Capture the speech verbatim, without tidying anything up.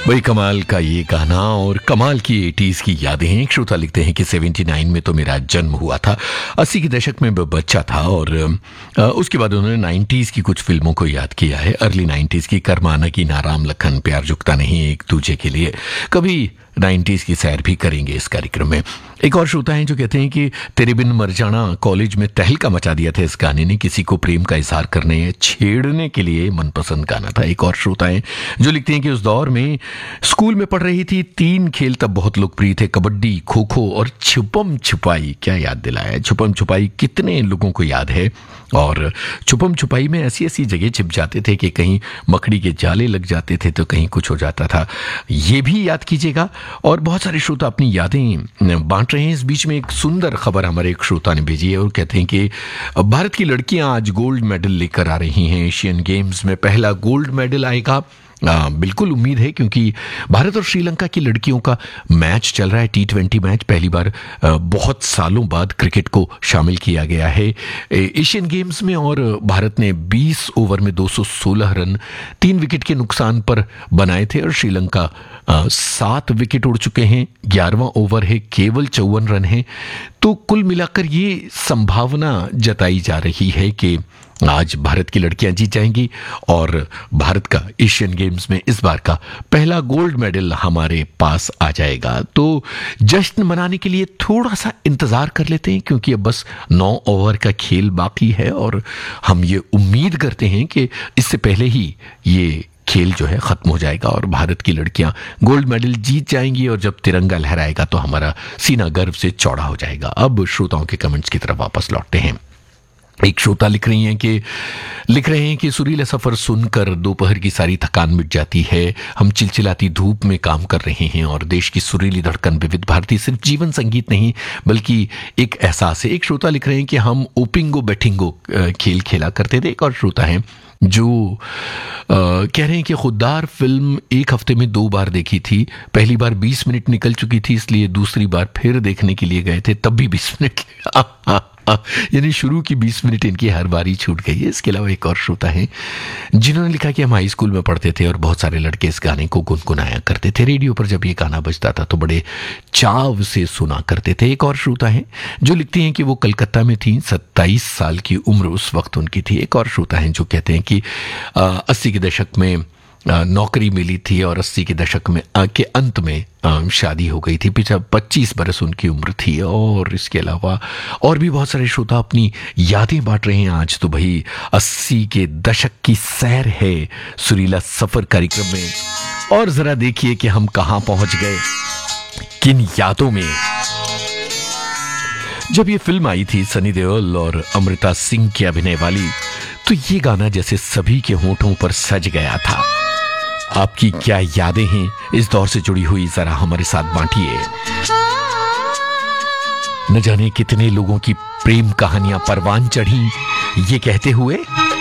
वही कमाल का ये गाना और कमाल की एटीज़ की यादें हैं। एक श्रोता लिखते हैं कि उन्यासी में तो मेरा जन्म हुआ था, अस्सी के दशक में मैं बच्चा था और उसके बाद उन्होंने नाइन्टीज़ की कुछ फिल्मों को याद किया है। अर्ली नाइन्टीज़ की करमाना की नाराम लखन, प्यार झुकता नहीं एक दूजे के लिए, कभी नाइन्टीज़ की सैर भी करेंगे इस कार्यक्रम में। एक और श्रोता हैं जो कहते हैं कि तेरे बिन मर जाना कॉलेज में तहलका मचा दिया था इस गाने ने, किसी को प्रेम का इजहार करने या छेड़ने के लिए मनपसंद गाना था। एक और श्रोता हैं जो लिखते हैं कि उस दौर में स्कूल में पढ़ रही थी, तीन खेल तब बहुत लोकप्रिय थे, कबड्डी, खो खो और छुपम छुपाई। क्या याद दिलाया, छुपम छुपाई कितने लोगों को याद है। और छुपम छुपाई में ऐसी ऐसी जगह छिप जाते थे कि कहीं मकड़ी के जाले लग जाते थे तो कहीं कुछ हो जाता था, ये भी याद कीजिएगा। और बहुत सारे श्रोता अपनी यादें बांट रहे हैं। इस बीच में एक सुंदर खबर हमारे एक श्रोता ने भेजी है और कहते हैं कि भारत की लड़कियां आज गोल्ड मेडल लेकर आ रही हैं, एशियन गेम्स में पहला गोल्ड मेडल आएगा। आ, बिल्कुल उम्मीद है, क्योंकि भारत और श्रीलंका की लड़कियों का मैच चल रहा है, टी ट्वेंटी मैच। पहली बार आ, बहुत सालों बाद क्रिकेट को शामिल किया गया है एशियन गेम्स में और भारत ने बीस ओवर में दो सौ सोलह रन तीन विकेट के नुकसान पर बनाए थे और श्रीलंका आ, सात विकेट उड़ चुके हैं, ग्यारहवां ओवर है, केवल चौवन रन है। तो कुल मिलाकर ये संभावना जताई जा रही है कि आज भारत की लड़कियां जीत जाएंगी और भारत का एशियन गेम्स में इस बार का पहला गोल्ड मेडल हमारे पास आ जाएगा। तो जश्न मनाने के लिए थोड़ा सा इंतजार कर लेते हैं, क्योंकि अब बस नौ ओवर का खेल बाकी है और हम ये उम्मीद करते हैं कि इससे पहले ही ये खेल जो है खत्म हो जाएगा और भारत की लड़कियां गोल्ड मेडल जीत जाएंगी और जब तिरंगा लहराएगा तो हमारा सीना गर्व से चौड़ा हो जाएगा। अब श्रोताओं के कमेंट्स की तरफ वापस लौटते हैं। एक श्रोता लिख रही हैं कि लिख रहे हैं कि सुरीला सफर सुनकर दोपहर की सारी थकान मिट जाती है। हम चिलचिलाती धूप में काम कर रहे हैं और देश की सुरीली धड़कन विविध भारती सिर्फ जीवन संगीत नहीं बल्कि एक एहसास है। एक श्रोता लिख रहे हैं कि हम ओपिंगो बैटिंगो खेल खेला करते थे। एक और श्रोता है जो आ, कह रहे हैं कि खुददार फिल्म एक हफ्ते में दो बार देखी थी, पहली बार बीस मिनट निकल चुकी थी इसलिए दूसरी बार फिर देखने के लिए गए थे, तब भी बीस मिनट यानी शुरू की बीस मिनट इनकी हर बारी छूट गई है। इसके अलावा एक और श्रोता है जिन्होंने लिखा कि हम हाई स्कूल में पढ़ते थे और बहुत सारे लड़के इस गाने को गुनगुनाया करते थे, रेडियो पर जब ये गाना बजता था तो बड़े चाव से सुना करते थे। एक और श्रोता है जो लिखती हैं कि वो कलकत्ता में थी, सत्ताईस साल की उम्र उस वक्त उनकी थी। एक और श्रोता है जो कहते हैं कि अस्सी के दशक में नौकरी मिली थी और अस्सी के दशक में के अंत में शादी हो गई थी, पिछले पच्चीस बरस उनकी उम्र थी। और इसके अलावा और भी बहुत सारे श्रोता अपनी यादें बांट रहे हैं। आज तो भाई अस्सी के दशक की सैर है सुरीला सफर कार्यक्रम में और जरा देखिए कि हम कहां पहुंच गए, किन यादों में। जब ये फिल्म आई थी सनी देओल और अमृता सिंह की अभिनय वाली, तो ये गाना जैसे सभी के होठों पर सज गया था। आपकी क्या यादें हैं इस दौर से जुड़ी हुई, जरा हमारे साथ बांटिए। न जाने कितने लोगों की प्रेम कहानियां परवान चढ़ी ये कहते हुए